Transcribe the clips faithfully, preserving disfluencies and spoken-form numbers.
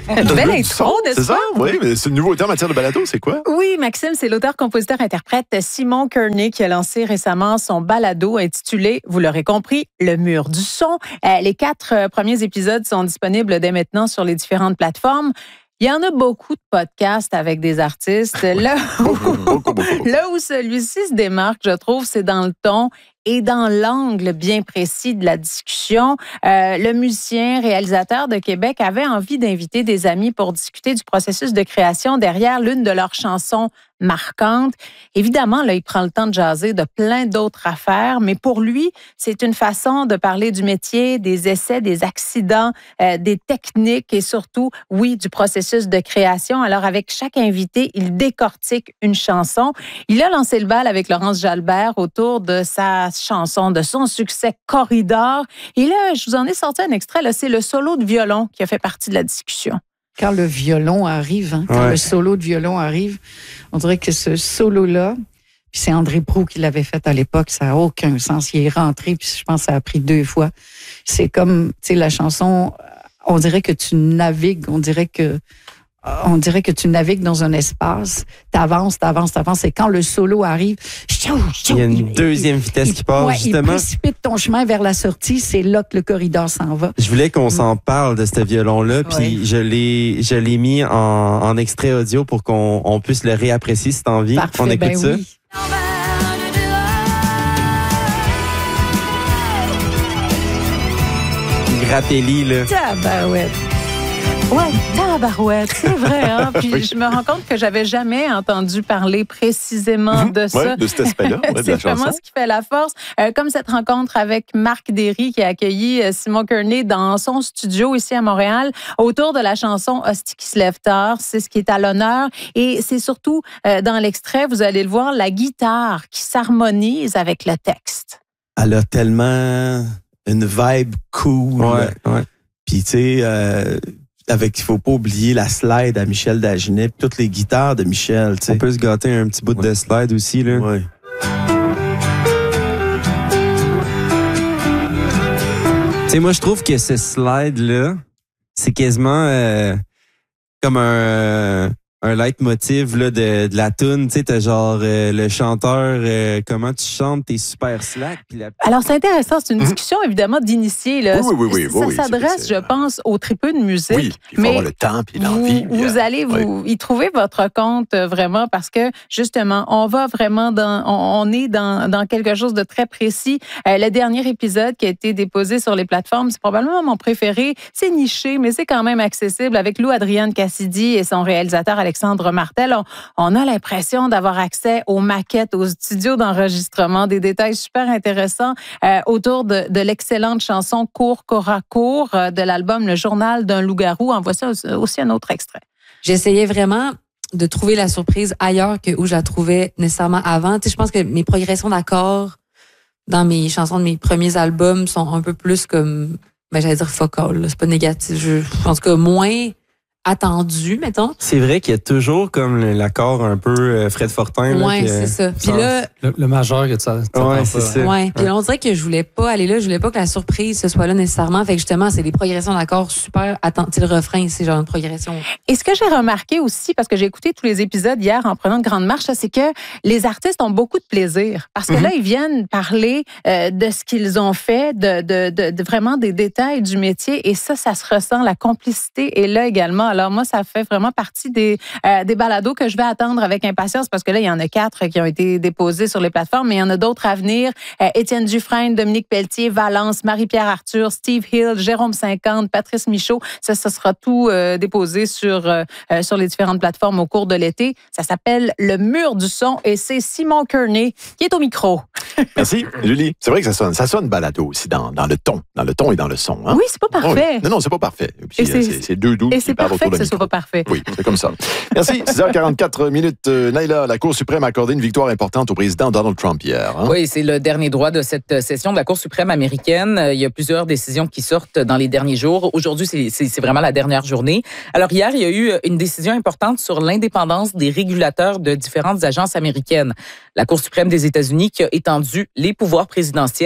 Belle intro, n'est-ce C'est ça? pas? Oui, mais c'est une nouveauté en matière de balado, c'est quoi? Oui, Maxime, c'est l'auteur-compositeur-interprète Simon Kearney qui a lancé récemment son balado intitulé, vous l'aurez compris, Le mur du son. Euh, les quatre euh, premiers épisodes sont disponibles dès maintenant sur les différentes plateformes. Il y en a beaucoup de podcasts avec des artistes. Là où, là où celui-ci se démarque, je trouve, c'est dans le ton et dans l'angle bien précis de la discussion. Euh, le musicien, réalisateur de Québec avait envie d'inviter des amis pour discuter du processus de création derrière l'une de leurs chansons marquantes. Évidemment, là, il prend le temps de jaser de plein d'autres affaires, mais pour lui, c'est une façon de parler du métier, des essais, des accidents, euh, des techniques et surtout, oui, du processus de création. Alors, avec chaque invité, il décortique une chanson. Il a lancé le bal avec Laurence Jalbert autour de sa chanson, de son succès Corridor. Et là, je vous en ai sorti un extrait, là, c'est le solo de violon qui a fait partie de la discussion. Quand le violon arrive, hein, quand ouais. le solo de violon arrive, on dirait que ce solo-là, puis c'est André Proulx qui l'avait fait à l'époque, ça n'a aucun sens. Il est rentré, puis je pense que ça a pris deux fois. C'est comme, tu sais, la chanson, on dirait que tu navigues, on dirait que on dirait que tu navigues dans un espace, t'avances, t'avances, t'avances, et quand le solo arrive, il y a une deuxième vitesse il, qui passe, ouais, justement. Il précipite ton chemin vers la sortie, c'est là que le corridor s'en va. Je voulais qu'on s'en parle de ce violon-là, puis ouais. je l'ai, je l'ai mis en, en extrait audio pour qu'on on puisse le réapprécier si t'as envie. Parfait, on écoute ben ça. Oui. Grappelli, là. Tabarouette. Ouais, tabarouette, c'est vrai. Hein? Puis oui. Je me rends compte que j'avais jamais entendu parler précisément de ça. Ouais, de cet aspect-là, ouais, de c'est la chanson. vraiment ce qui fait la force. Euh, comme cette rencontre avec Marc Derry qui a accueilli euh, Simon Kearney dans son studio ici à Montréal autour de la chanson Hostie qui se lève tard. C'est ce qui est à l'honneur. Et c'est surtout euh, dans l'extrait, vous allez le voir, la guitare qui s'harmonise avec le texte. Elle a tellement une vibe cool. Ouais, ouais. Puis tu sais, euh, avec, il faut pas oublier la slide à Michel Dagenet, puis toutes les guitares de Michel, tu sais. On peut se gâter un petit bout ouais. de slide aussi, là. Ouais. Tu sais, moi, je trouve que ce slide-là, c'est quasiment euh, comme un, un leitmotiv là, de, de la toune. Tu sais, t'as genre euh, le chanteur, euh, comment tu chantes, t'es super slack. Puis la... Alors, c'est intéressant. C'est une discussion, évidemment, d'initiés. Là. Oui, oui, oui. oui, ça oui, s'adresse, c'est, je pense, aux tripeux de musique. Oui, il faut mais avoir le temps et l'envie. Vous, vous allez vous oui. y trouver votre compte vraiment parce que, justement, on va vraiment dans, on, on est dans, dans quelque chose de très précis. Euh, le dernier épisode qui a été déposé sur les plateformes, c'est probablement mon préféré. C'est niché, mais c'est quand même accessible avec Lou Adrienne Cassidy et son réalisateur Alexandre Martel. On, on a l'impression d'avoir accès aux maquettes, aux studios d'enregistrement, des détails super intéressants euh, autour de, de l'excellente chanson Cours, Cora, Cours euh, de l'album Le Journal d'un loup-garou. En voici aussi un autre extrait. J'essayais vraiment de trouver la surprise ailleurs que où je la trouvais nécessairement avant. Tu sais, je pense que mes progressions d'accords dans mes chansons de mes premiers albums sont un peu plus comme, ben, j'allais dire focales, là. C'est pas négatif. Je pense que moins attendu, mettons. C'est vrai qu'il y a toujours comme l'accord un peu euh, Fred Fortin. Oui, que, c'est ça. Puis là, le, le majeur que tu as. Ouais, c'est ça. Ouais. Puis on dirait que je voulais pas aller là, je voulais pas que la surprise ce soit là nécessairement. Fait que justement, c'est des progressions d'accords super attentives. Le refrain, c'est genre une progression. Et ce que j'ai remarqué aussi, parce que j'ai écouté tous les épisodes hier en prenant de grandes marches, c'est que les artistes ont beaucoup de plaisir. Parce que mm-hmm. là, ils viennent parler euh, de ce qu'ils ont fait, de, de, de, de vraiment des détails du métier. Et ça, ça se ressent. La complicité est là également. Alors moi, ça fait vraiment partie des, euh, des balados que je vais attendre avec impatience parce que là, il y en a quatre qui ont été déposés sur les plateformes, mais il y en a d'autres à venir. Euh, Étienne Dufresne, Dominique Pelletier, Valence, Marie-Pierre Arthur, Steve Hill, Jérôme cinquante, Patrice Michaud. Ça, ça sera tout euh, déposé sur, euh, sur les différentes plateformes au cours de l'été. Ça s'appelle Le Mur du son et c'est Simon Kearney qui est au micro. Merci, Julie. C'est vrai que ça sonne, ça sonne balado aussi dans, dans le ton, dans le ton et dans le son. Hein? Oui, c'est pas parfait. Oui. Non, non, c'est pas parfait. Puis, et c'est, c'est, c'est deux doux et qui c'est parlent parfait autour que de ce soit pas parfait. Oui, c'est comme ça. Merci. six heures quarante-quatre minutes. Euh, Naïla, la Cour suprême a accordé une victoire importante au président Donald Trump hier. Hein? Oui, c'est le dernier droit de cette session de la Cour suprême américaine. Il y a plusieurs décisions qui sortent dans les derniers jours. Aujourd'hui, c'est, c'est, c'est vraiment la dernière journée. Alors hier, il y a eu une décision importante sur l'indépendance des régulateurs de différentes agences américaines. La Cour suprême des États-Unis qui a étendu les pouvoirs présidentiels.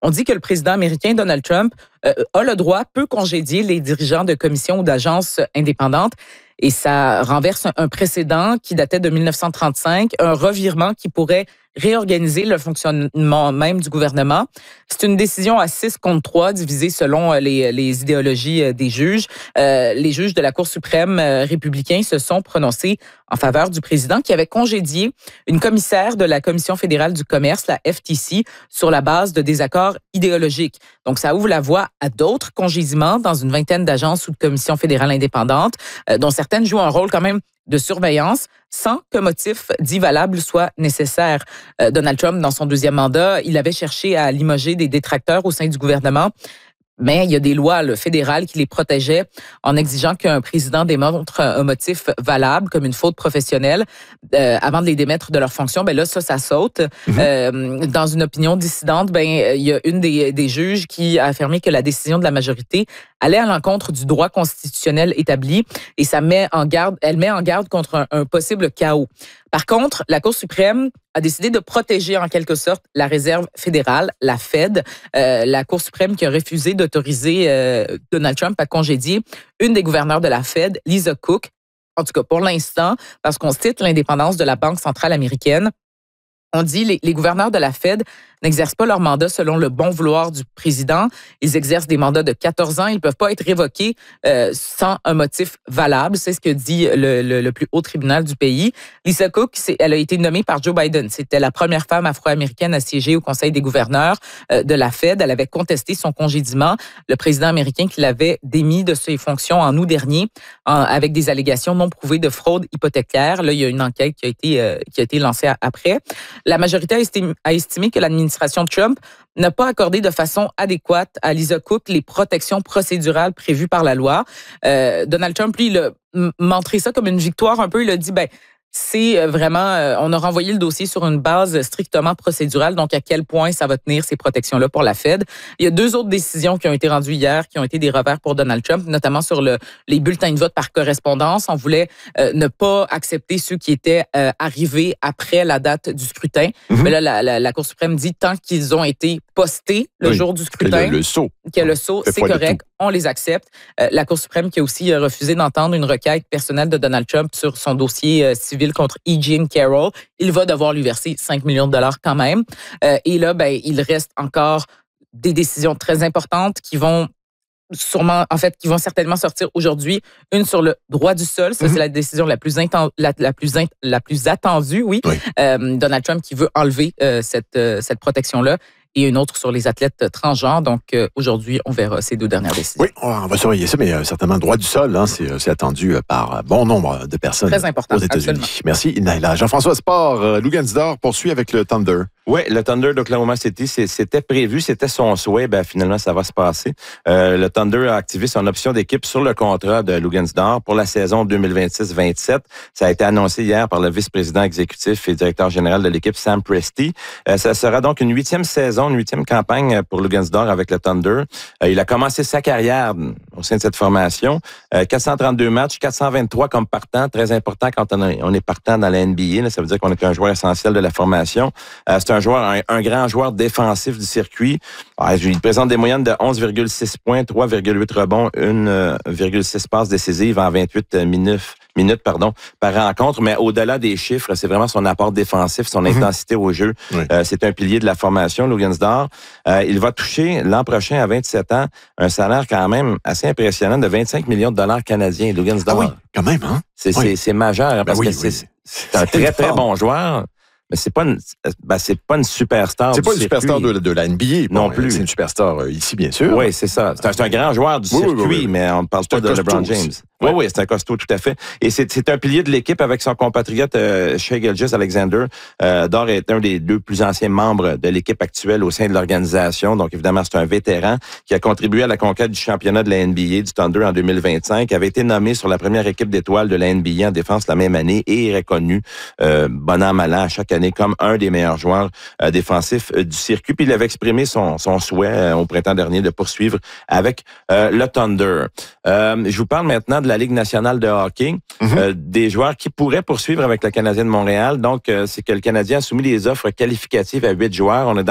On dit que le président américain Donald Trump euh, a le droit, peut congédier les dirigeants de commissions ou d'agences indépendantes. Et ça renverse un précédent qui datait de mille neuf cent trente-cinq, un revirement qui pourrait réorganiser le fonctionnement même du gouvernement. C'est une décision à six contre trois, divisée selon les, les idéologies des juges. Euh, les juges de la Cour suprême euh, républicains se sont prononcés en faveur du président qui avait congédié une commissaire de la Commission fédérale du commerce, la F T C, sur la base de désaccords idéologiques. Donc, ça ouvre la voie à d'autres congédiements dans une vingtaine d'agences ou de commissions fédérales indépendantes, euh, dont certaines jouent un rôle quand même de surveillance sans que motif dit valable soit nécessaire. Euh, Donald Trump, dans son deuxième mandat, il avait cherché à limoger des détracteurs au sein du gouvernement. Mais il y a des lois là, fédérales qui les protégeaient en exigeant qu'un président démontre un motif valable, comme une faute professionnelle, euh, avant de les démettre de leur fonction. Ben là, ça, ça saute. Mm-hmm. Euh, dans une opinion dissidente, ben il y a une des, des juges qui a affirmé que la décision de la majorité allait à l'encontre du droit constitutionnel établi et ça met en garde, elle met en garde contre un, un possible chaos. Par contre, la Cour suprême a décidé de protéger en quelque sorte la réserve fédérale, la Fed, euh, la Cour suprême qui a refusé d'autoriser euh, Donald Trump à congédier une des gouverneurs de la Fed, Lisa Cook, en tout cas pour l'instant, parce qu'on cite l'indépendance de la Banque centrale américaine. On dit les, les gouverneurs de la Fed n'exercent pas leur mandat selon le bon vouloir du président. Ils exercent des mandats de quatorze ans. Ils ne peuvent pas être révoqués euh, sans un motif valable. C'est ce que dit le, le, le plus haut tribunal du pays. Lisa Cook, c'est, elle a été nommée par Joe Biden. C'était la première femme afro-américaine à siéger au Conseil des gouverneurs euh, de la Fed. Elle avait contesté son congédiement. Le président américain qui l'avait démis de ses fonctions en août dernier en, avec des allégations non prouvées de fraude hypothécaire. Là, il y a une enquête qui a été, euh, qui a été lancée après. La majorité a estimé, a estimé que l'administration Trump n'a pas accordé de façon adéquate à Lisa Cook les protections procédurales prévues par la loi. Euh, Donald Trump, lui, il a montré ça comme une victoire un peu. Il a dit, ben, c'est vraiment, on a renvoyé le dossier sur une base strictement procédurale, donc à quel point ça va tenir ces protections-là pour la Fed. Il y a deux autres décisions qui ont été rendues hier, qui ont été des revers pour Donald Trump, notamment sur le, les bulletins de vote par correspondance. On voulait euh, ne pas accepter ceux qui étaient euh, arrivés après la date du scrutin. Mm-hmm. Mais là, la, la, la Cour suprême dit tant qu'ils ont été postés le oui, jour du scrutin, le, le sceau, que le sceau, c'est correct, on les accepte. Euh, la Cour suprême qui a aussi refusé d'entendre une requête personnelle de Donald Trump sur son dossier euh, civil contre E. Jean Carroll. Il va devoir lui verser cinq millions de dollars quand même. Euh, et là, ben, il reste encore des décisions très importantes qui vont sûrement, en fait, qui vont certainement sortir aujourd'hui. Une sur le droit du sol. Ça, mm-hmm. c'est la décision la plus, inten- la, la, plus in- la plus attendue, oui. oui. Euh, Donald Trump qui veut enlever euh, cette, euh, cette protection-là. Et une autre sur les athlètes transgenres. Donc, euh, aujourd'hui, on verra ces deux dernières décisions. Oui, on va surveiller ça, mais euh, certainement, le droit du sol, hein, c'est, c'est attendu par bon nombre de personnes Très important, aux États-Unis. Absolument. Merci, Naila. Jean-François Sport, euh, Lou Gansdor poursuit avec le Thunder. Oui, le Thunder d'Oklahoma City, c'est, c'était prévu, c'était son souhait. Ben, finalement, ça va se passer. Euh, le Thunder a activé son option d'équipe sur le contrat de Lou Gansdor pour la saison deux mille vingt-six vingt-sept. Ça a été annoncé hier par le vice-président exécutif et directeur général de l'équipe, Sam Presti. Euh, ça sera donc une huitième saison, une huitième campagne pour Lou Gansdor avec le Thunder. Euh, il a commencé sa carrière au sein de cette formation. Euh, quatre cent trente-deux matchs, quatre cent vingt-trois comme partant. Très important quand on est, on est partant dans la N B A. Là, ça veut dire qu'on est un joueur essentiel de la formation. Euh, c'est un joueur, un, un grand joueur défensif du circuit. Euh, il présente des moyennes de onze virgule six points, trois virgule huit rebonds, un virgule six passes décisives en vingt-huit minutes. minutes pardon, par rencontre, mais au-delà des chiffres, c'est vraiment son apport défensif, son mm-hmm. intensité au jeu. Oui. Euh, c'est un pilier de la formation, Lou Gansdor. Euh, il va toucher l'an prochain, à vingt-sept ans, un salaire quand même assez impressionnant de vingt-cinq millions de dollars canadiens, Lou Gansdor. Ah oui, quand même, hein? C'est, oui. c'est, c'est majeur, hein, parce ben oui, que oui. c'est, c'est un très, très bon joueur. Mais c'est pas une, ben c'est pas une superstar. C'est du pas une circuit. superstar de, de la N B A. Non bon, plus. C'est une superstar euh, ici, bien sûr. Oui, c'est ça. C'est un, c'est un grand joueur du oui, circuit, oui, oui. mais on ne parle c'est pas de LeBron James. Oui, oui, c'est un costaud, tout à fait. Et c'est, c'est un pilier de l'équipe avec son compatriote euh, Shai Gilgeous-Alexander. Euh, Dor est un des deux plus anciens membres de l'équipe actuelle au sein de l'organisation. Donc, évidemment, c'est un vétéran qui a contribué à la conquête du championnat de la N B A du Thunder en deux mille vingt-cinq, avait été nommé sur la première équipe d'étoiles de la N B A en défense la même année et est reconnu, euh, bon an, mal an, chaque année comme un des meilleurs joueurs euh, défensifs euh, du circuit. Puis il avait exprimé son, son souhait euh, au printemps dernier de poursuivre avec euh, le Thunder. Euh, je vous parle maintenant de la Ligue nationale de hockey, mm-hmm. euh, des joueurs qui pourraient poursuivre avec le Canadien de Montréal. Donc, euh, c'est que le Canadien a soumis les offres qualificatives à huit joueurs. On est dans cette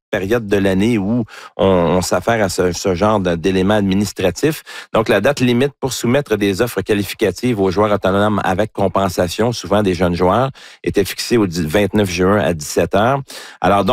période de l'année où on, on s'affaire à ce, ce genre d'éléments administratifs. Donc, la date limite pour soumettre des offres qualificatives aux joueurs autonomes avec compensation, souvent des jeunes joueurs, était fixée au vingt-neuf juin à dix-sept heures. Alors, donc,